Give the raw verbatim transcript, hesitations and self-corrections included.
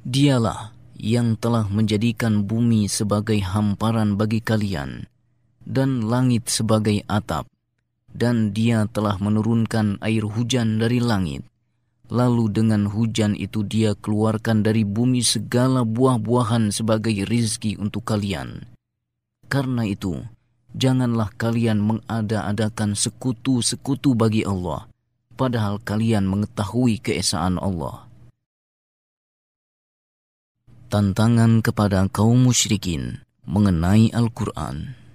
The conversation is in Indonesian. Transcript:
Dialah yang telah menjadikan bumi sebagai hamparan bagi kalian dan langit sebagai atap, dan Dia telah menurunkan air hujan dari langit. Lalu dengan hujan itu Dia keluarkan dari bumi segala buah-buahan sebagai rizki untuk kalian. Karena itu, janganlah kalian mengada-adakan sekutu-sekutu bagi Allah, padahal kalian mengetahui keesaan Allah. Tantangan kepada kaum musyrikin mengenai Al-Quran.